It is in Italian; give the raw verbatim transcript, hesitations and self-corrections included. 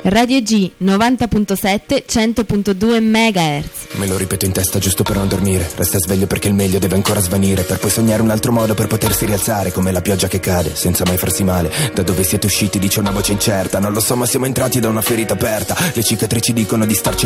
Radio G novanta punto sette, cento punto due megahertz. Me lo ripeto in testa giusto per non dormire. Resta sveglio perché il meglio deve ancora svanire, per poi sognare un altro modo per potersi rialzare, come la pioggia che cade senza mai farsi male. Da dove siete usciti dice una voce incerta, non lo so ma siamo entrati da una ferita aperta. Le cicatrici dicono di starci